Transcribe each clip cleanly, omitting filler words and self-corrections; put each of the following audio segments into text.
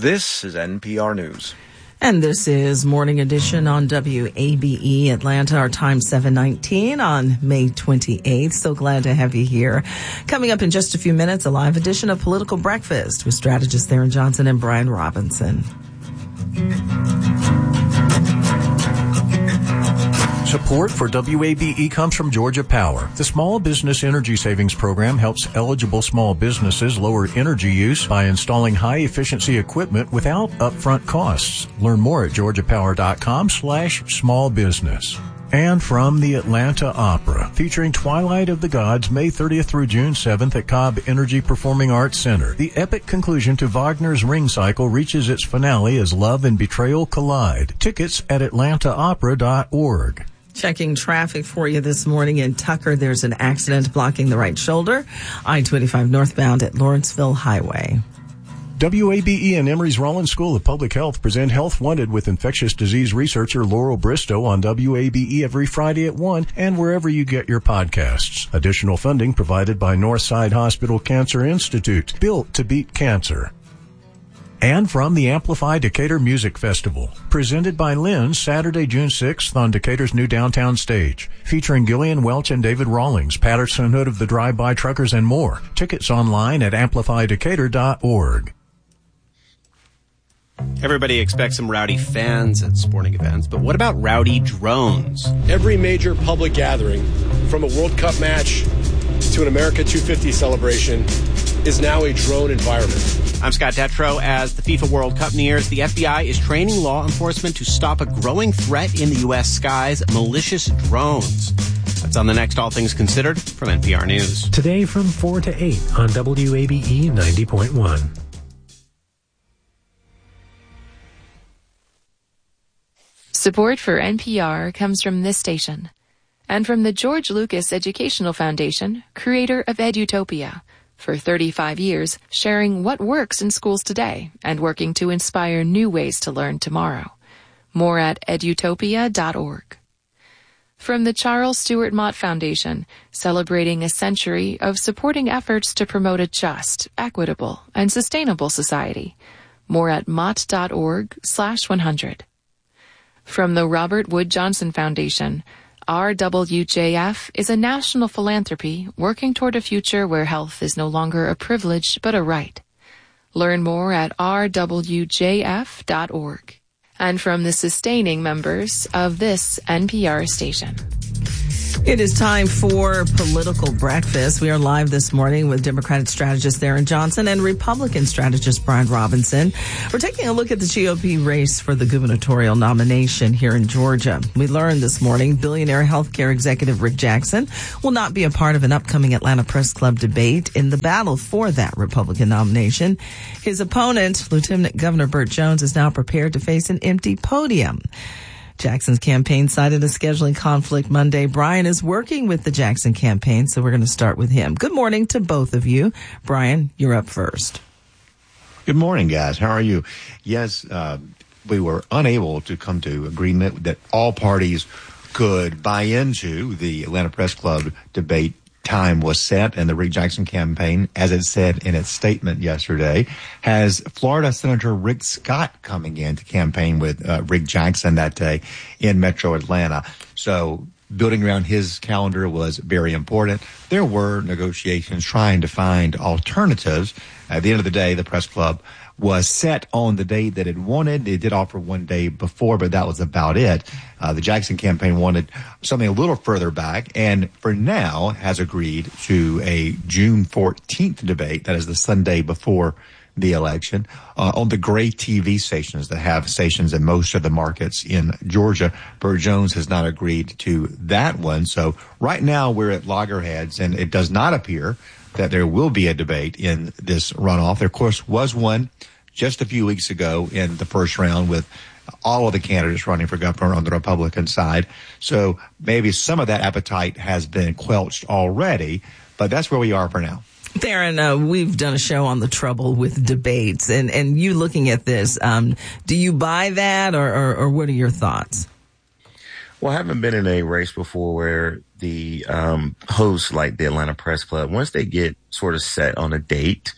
This is NPR News. And this is Morning Edition on WABE Atlanta, our time 7:19 on May 28th. So glad to have you here. Coming up in just a few minutes, a live edition of Political Breakfast with strategist Theron Johnson and Brian Robinson. Support for WABE comes from Georgia Power. The Small Business Energy Savings Program helps eligible small businesses lower energy use by installing high-efficiency equipment without upfront costs. Learn more at georgiapower.com/smallbusiness. And from the Atlanta Opera, featuring Twilight of the Gods May 30th through June 7th at Cobb Energy Performing Arts Center. The epic conclusion to Wagner's Ring Cycle reaches its finale as love and betrayal collide. Tickets at atlantaopera.org. Checking traffic for you this morning in Tucker. There's an accident blocking the right shoulder. I-25 northbound at Lawrenceville Highway. WABE and Emory's Rollins School of Public Health present Health Wanted with infectious disease researcher Laurel Bristow on WABE every Friday at 1 and wherever you get your podcasts. Additional funding provided by Northside Hospital Cancer Institute, built to beat cancer. And from the Amplify Decatur Music Festival, presented by Lynn, Saturday, June 6th on Decatur's new downtown stage, featuring Gillian Welch and David Rawlings, Patterson Hood of the Drive-By Truckers, and more. Tickets online at amplifydecatur.org. Everybody expects some rowdy fans at sporting events, but what about rowdy drones? Every major public gathering, from a World Cup match to an America 250 celebration, is now a drone environment. I'm Scott Detrow. As the FIFA World Cup nears, the FBI is training law enforcement to stop a growing threat in the U.S. skies, malicious drones. That's on the next All Things Considered from NPR News. Today from 4 to 8 on WABE 90.1. Support for NPR comes from this station and from the George Lucas Educational Foundation, creator of Edutopia. For 35 years, sharing what works in schools today and working to inspire new ways to learn tomorrow. More at edutopia.org. From the Charles Stewart Mott Foundation, celebrating a century of supporting efforts to promote a just, equitable, and sustainable society. More at mott.org/100. From the Robert Wood Johnson Foundation, RWJF is a national philanthropy working toward a future where health is no longer a privilege but a right. Learn more at rwjf.org. And from the sustaining members of this NPR station. It is time for Political Breakfast. We are live this morning with Democratic strategist Theron Johnson and Republican strategist Brian Robinson. We're taking a look at the GOP race for the gubernatorial nomination here in Georgia. We learned this morning billionaire healthcare executive Rick Jackson will not be a part of an upcoming Atlanta Press Club debate in the battle for that Republican nomination. His opponent, Lieutenant Governor Burt Jones, is now prepared to face an empty podium. Jackson's campaign cited a scheduling conflict Monday. Brian is working with the Jackson campaign, so we're going to start with him. Good morning to both of you. Brian, you're up first. Good morning, guys. How are you? Yes, we were unable to come to agreement that all parties could buy into the Atlanta Press Club debate. Time was set, and the Rick Jackson campaign, as it said in its statement yesterday, has Florida Senator Rick Scott coming in to campaign with Rick Jackson that day in Metro Atlanta. So building around his calendar was very important. There were negotiations trying to find alternatives. At the end of the day, the press club was set on the date that it wanted. It did offer one day before, but that was about it. The Jackson campaign wanted something a little further back, and for now has agreed to a June 14th debate. That is the Sunday before the election on the Gray TV stations that have stations in most of the markets in Georgia. Burt Jones has not agreed to that one. So right now we're at loggerheads, and it does not appear that there will be a debate in this runoff. There, of course, was one just a few weeks ago in the first round with all of the candidates running for governor on the Republican side. So maybe some of that appetite has been quelched already, but that's where we are for now. Theron, we've done a show on the trouble with debates, and you looking at this, do you buy that, or what are your thoughts? Well, I haven't been in a race before where the hosts, like the Atlanta Press Club, once they get sort of set on a date,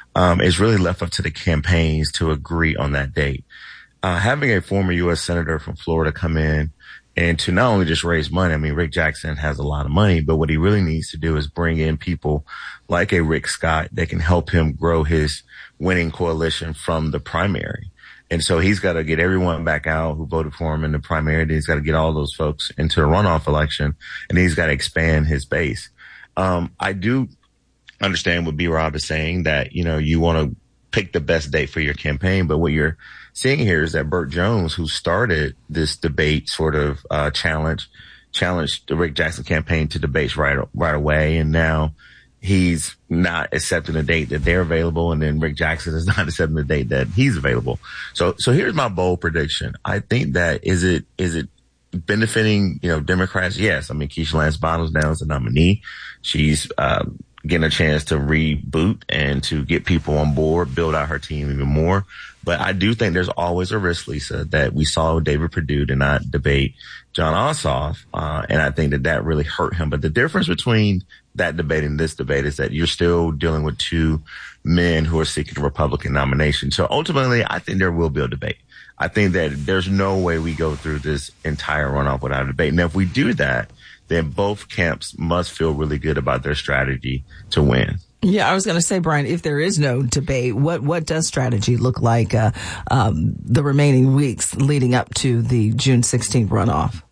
It's really left up to the campaigns to agree on that date. Having a former U.S. Senator from Florida come in and to not only just raise money, I mean, Rick Jackson has a lot of money, but what he really needs to do is bring in people like a Rick Scott that can help him grow his winning coalition from the primary. And so he's got to get everyone back out who voted for him in the primary. Then he's got to get all those folks into the runoff election, and then he's got to expand his base. I do understand what B. Rob is saying, that, you know, you want to pick the best date for your campaign. But what you're seeing here is that Burt Jones, who started this debate sort of challenged the Rick Jackson campaign to debates right away. And now he's not accepting the date that they're available. And then Rick Jackson is not accepting the date that he's available. So here's my bold prediction. I think that is it benefiting, you know, Democrats? Yes. I mean, Keisha Lance Bottoms now is the nominee. She's, getting a chance to reboot and to get people on board, build out her team even more. But I do think there's always a risk, Lisa, that we saw David Perdue did not debate Jon Ossoff. And I think that really hurt him. But the difference between that debate and this debate is that you're still dealing with two men who are seeking a Republican nomination. So ultimately, I think there will be a debate. I think that there's no way we go through this entire runoff without a debate. And if we do that, then both camps must feel really good about their strategy to win. Yeah, I was going to say, Brian, if there is no debate, what does strategy look like the remaining weeks leading up to the June 16th runoff?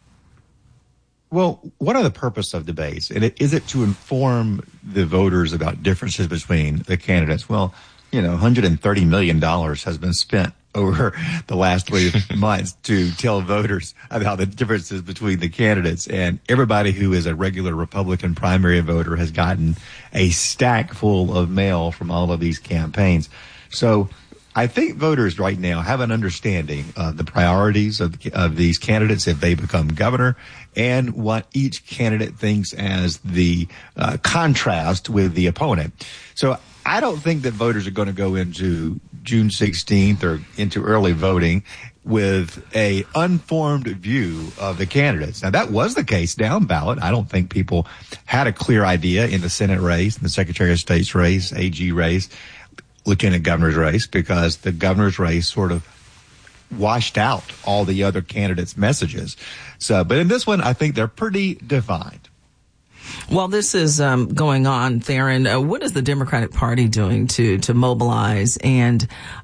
Well, what are the purpose of debates? And is it to inform the voters about differences between the candidates? Well, you know, $130 million has been spent over the last 3 months to tell voters about the differences between the candidates. And everybody who is a regular Republican primary voter has gotten a stack full of mail from all of these campaigns. So I think voters right now have an understanding of the priorities of these candidates if they become governor, and what each candidate thinks as the contrast with the opponent. So I don't think that voters are going to go into June 16th or into early voting with a unformed view of the candidates. Now, that was the case down ballot. I don't think people had a clear idea in the Senate race, in the Secretary of State's race, AG race, Lieutenant Governor's race, because the governor's race sort of washed out all the other candidates' messages. So, but in this one, I think they're pretty defined. While this is going on, Theron, what is the Democratic Party doing to mobilize and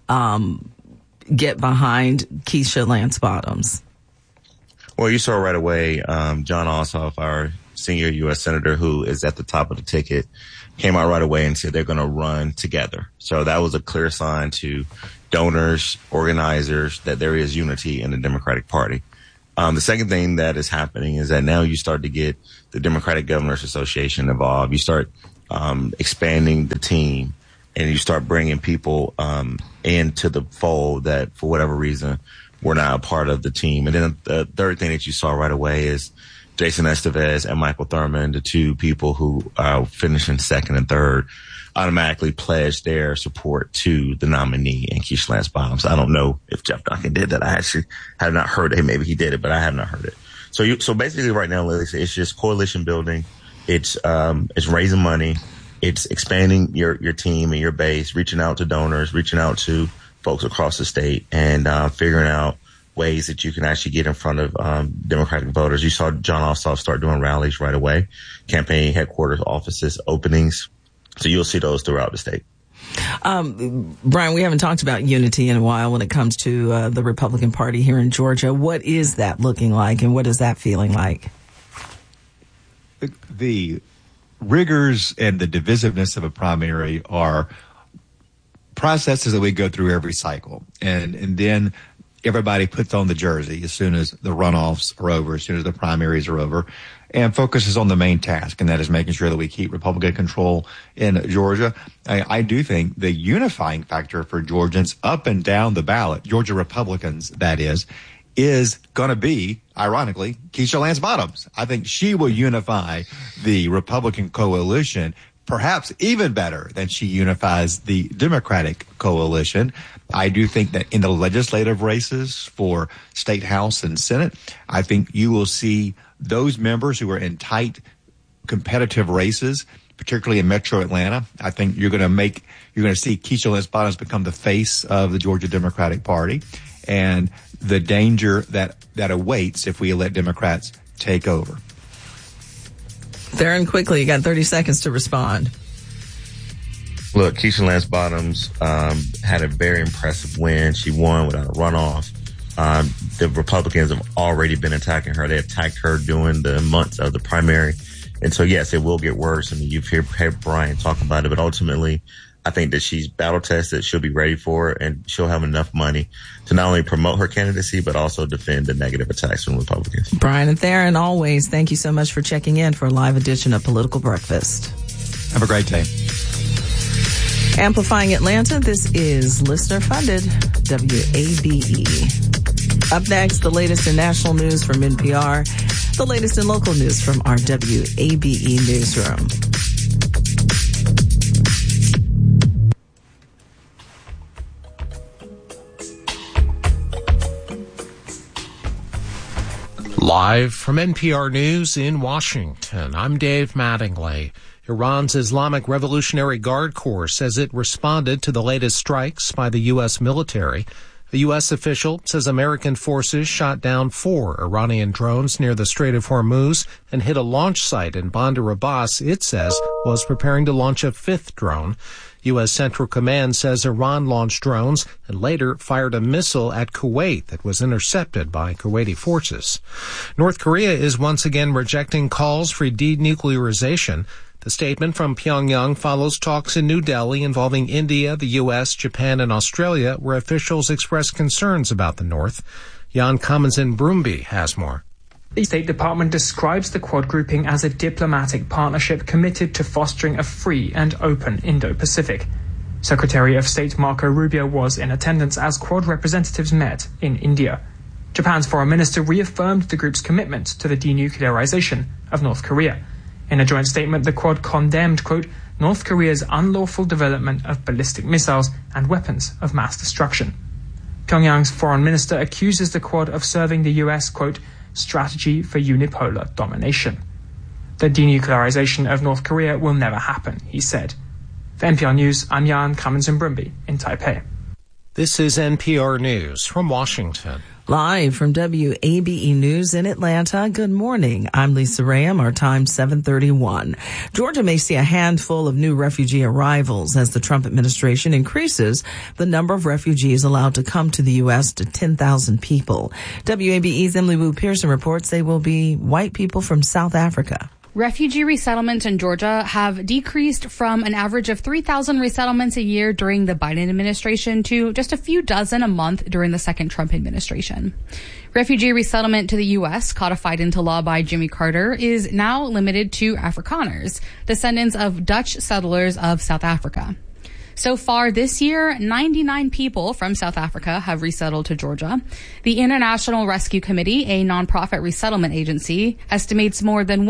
get behind Keisha Lance Bottoms? Well, you saw right away Jon Ossoff, our senior U.S. Senator, who is at the top of the ticket, came out right away and said they're going to run together. So that was a clear sign to donors, organizers, that there is unity in the Democratic Party. The second thing that is happening is that now you start to get the Democratic Governors Association involved. You start expanding the team, and you start bringing people into the fold that, for whatever reason, were not a part of the team. And then the third thing that you saw right away is Jason Estevez and Michael Thurmond, the two people who are finishing second and third, automatically pledged their support to the nominee and Keisha Lance Bottoms. I don't know if Jeff Duncan did that. I actually have not heard it. Maybe he did it, but I have not heard it. So basically right now, Lisa, it's just coalition building. It's raising money. It's expanding your team and your base, reaching out to donors, reaching out to folks across the state, and figuring out ways that you can actually get in front of Democratic voters. You saw Jon Ossoff start doing rallies right away, campaign headquarters, offices, openings. So you'll see those throughout the state. Brian, we haven't talked about unity in a while when it comes to the Republican Party here in Georgia. What is that looking like, and what is that feeling like? The rigors and the divisiveness of a primary are processes that we go through every cycle. And then everybody puts on the jersey as soon as the runoffs are over, as soon as the primaries are over, and focuses on the main task, and that is making sure that we keep Republican control in Georgia. I do think the unifying factor for Georgians up and down the ballot, Georgia Republicans, that is going to be, ironically, Keisha Lance Bottoms. I think she will unify the Republican coalition perhaps even better than she unifies the Democratic coalition. I do think that in the legislative races for State House and Senate, I think you will see those members who are in tight competitive races particularly in Metro Atlanta. I think you're going to see Keisha Lance Bottoms become the face of the Georgia Democratic Party, and the danger that awaits if we let Democrats take over. Theron, quickly, you got 30 seconds to respond. Look, Keisha Lance Bottoms had a very impressive win. She won without a runoff. The Republicans have already been attacking her. They attacked her during the months of the primary. And so, yes, it will get worse. I mean, you've heard Brian talk about it, but ultimately, I think that she's battle tested. She'll be ready for it, and she'll have enough money to not only promote her candidacy, but also defend the negative attacks from Republicans. Brian and Theron, always, thank you so much for checking in for a live edition of Political Breakfast. Have a great day. Amplifying Atlanta, this is listener-funded WABE. Up next, the latest in national news from NPR, the latest in local news from our WABE newsroom. Live from NPR News in Washington, I'm Dave Mattingly. Iran's Islamic Revolutionary Guard Corps says it responded to the latest strikes by the U.S. military. A U.S. official says American forces shot down 4 Iranian drones near the Strait of Hormuz and hit a launch site in Bandar Abbas it says was preparing to launch a 5th drone. U.S. Central Command says Iran launched drones and later fired a missile at Kuwait that was intercepted by Kuwaiti forces. North Korea is once again rejecting calls for denuclearization. The statement from Pyongyang follows talks in New Delhi involving India, the U.S., Japan, and Australia, where officials expressed concerns about the North. Jan Kamenzin-Brumby has more. The State Department describes the Quad grouping as a diplomatic partnership committed to fostering a free and open Indo-Pacific. Secretary of State Marco Rubio was in attendance as Quad representatives met in India. Japan's foreign minister reaffirmed the group's commitment to the denuclearization of North Korea. In a joint statement, the Quad condemned, quote, North Korea's unlawful development of ballistic missiles and weapons of mass destruction. Pyongyang's foreign minister accuses the Quad of serving the U.S., quote, strategy for unipolar domination. The denuclearization of North Korea will never happen, he said. For NPR News, I'm Jan Kamenzin-Brumby in Taipei. This is NPR News from Washington. Live from WABE News in Atlanta. Good morning. I'm Lisa Rayam. Our time 7:31. Georgia may see a handful of new refugee arrivals as the Trump administration increases the number of refugees allowed to come to the U.S. to 10,000 people. WABE's Emily Wu Pearson reports they will be white people from South Africa. Refugee resettlements in Georgia have decreased from an average of 3,000 resettlements a year during the Biden administration to just a few dozen a month during the second Trump administration. Refugee resettlement to the U.S., codified into law by Jimmy Carter, is now limited to Afrikaners, descendants of Dutch settlers of South Africa. So far this year, 99 people from South Africa have resettled to Georgia. The International Rescue Committee, a nonprofit resettlement agency, estimates more than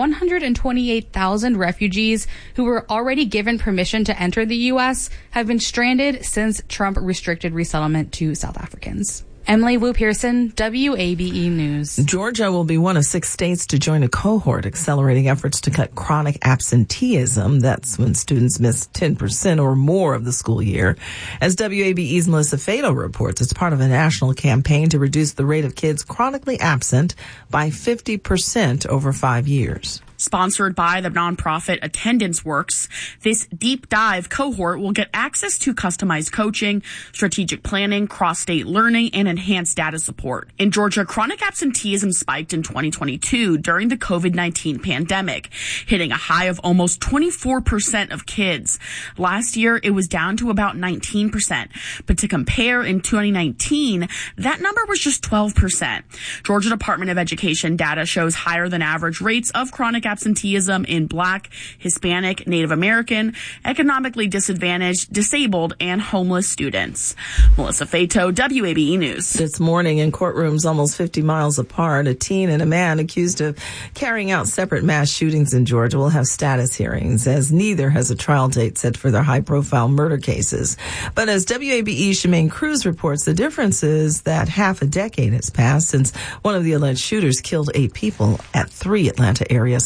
128,000 refugees who were already given permission to enter the U.S. have been stranded since Trump restricted resettlement to South Africans. Emily Wu Pearson, WABE News. Georgia will be one of 6 states to join a cohort accelerating efforts to cut chronic absenteeism. That's when students miss 10% or more of the school year. As WABE's Melissa Fado reports, it's part of a national campaign to reduce the rate of kids chronically absent by 50% over 5 years. Sponsored by the nonprofit Attendance Works, this deep dive cohort will get access to customized coaching, strategic planning, cross-state learning, and enhanced data support. In Georgia, chronic absenteeism spiked in 2022 during the COVID-19 pandemic, hitting a high of almost 24% of kids. Last year, it was down to about 19%. But to compare, in 2019, that number was just 12%. Georgia Department of Education data shows higher than average rates of chronic absenteeism in Black, Hispanic, Native American, economically disadvantaged, disabled, and homeless students. Melissa Fato, WABE News. This morning in courtrooms almost 50 miles apart, a teen and a man accused of carrying out separate mass shootings in Georgia will have status hearings, as neither has a trial date set for their high-profile murder cases. But as WABE's Shemaine Cruz reports, the difference is that half a decade has passed since one of the alleged shooters killed 8 people at 3 Atlanta area spa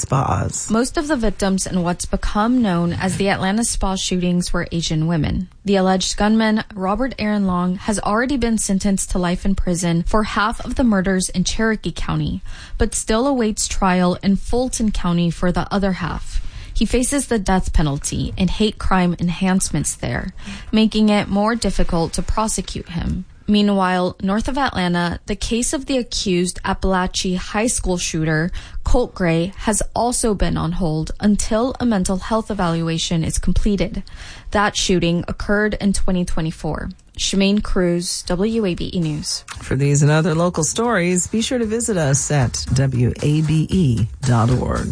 spas. Most of the victims in what's become known as the Atlanta spa shootings were Asian women. The alleged gunman, Robert Aaron Long, has already been sentenced to life in prison for half of the murders in Cherokee County, but still awaits trial in Fulton County for the other half. He faces the death penalty and hate crime enhancements there, making it more difficult to prosecute him. Meanwhile, north of Atlanta, the case of the accused Appalachia High School shooter, Colt Gray, has also been on hold until a mental health evaluation is completed. That shooting occurred in 2024. Shemaine Cruz, WABE News. For these and other local stories, be sure to visit us at WABE.org.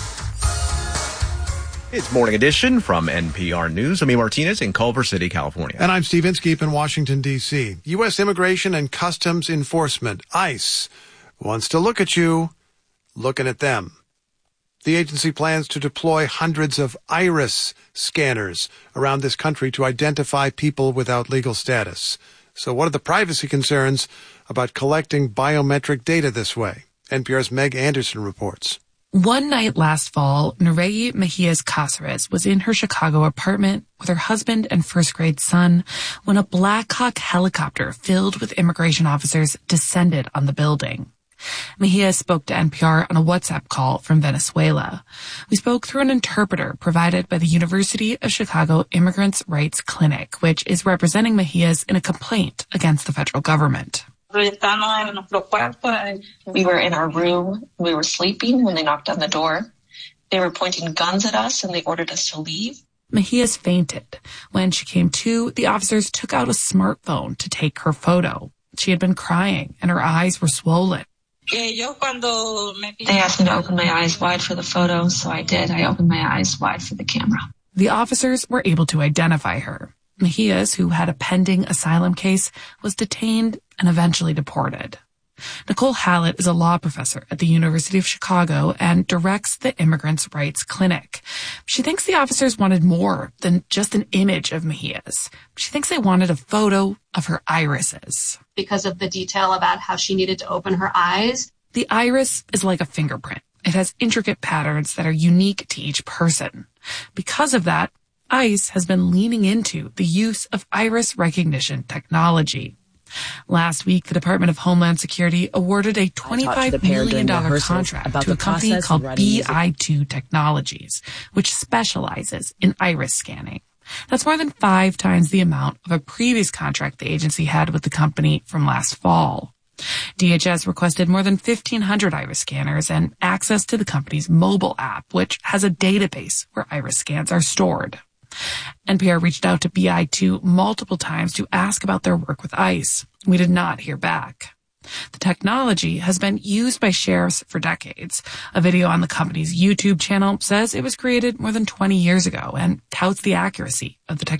It's Morning Edition from NPR News. I'm E. Martinez in Culver City, California. And I'm Steve Inskeep in Washington, D.C. U.S. Immigration and Customs Enforcement, ICE, wants to look at you looking at them. The agency plans to deploy hundreds of iris scanners around this country to identify people without legal status. So what are the privacy concerns about collecting biometric data this way? NPR's Meg Anderson reports. One night last fall, Nereyi Mejias Cáceres was in her Chicago apartment with her husband and first-grade son when a Black Hawk helicopter filled with immigration officers descended on the building. Mejia spoke to NPR on a WhatsApp call from Venezuela. We spoke through an interpreter provided by the University of Chicago Immigrants' Rights Clinic, which is representing Mejias in a complaint against the federal government. We were in our room. We were sleeping when they knocked on the door. They were pointing guns at us and they ordered us to leave. Mejias fainted. When she came to, the officers took out a smartphone to take her photo. She had been crying and her eyes were swollen. They asked me to open my eyes wide for the photo, so I did. I opened my eyes wide for the camera. The officers were able to identify her. Mejias, who had a pending asylum case, was detained and eventually deported. Nicole Hallett is a law professor at the University of Chicago and directs the Immigrants' Rights Clinic. She thinks the officers wanted more than just an image of Mejias. She thinks they wanted a photo of her irises. Because of the detail about how she needed to open her eyes. The iris is like a fingerprint. It has intricate patterns that are unique to each person. Because of that, ICE has been leaning into the use of iris recognition technology. Last week, the Department of Homeland Security awarded a $25 million contract to a company called BI2 Technologies, which specializes in iris scanning. That's more than 5 times the amount of a previous contract the agency had with the company from last fall. DHS requested more than 1,500 iris scanners and access to the company's mobile app, which has a database where iris scans are stored. NPR reached out to BI2 multiple times to ask about their work with ICE. We did not hear back. The technology has been used by sheriffs for decades. A video on the company's YouTube channel says it was created more than 20 years ago and touts the accuracy of the technology.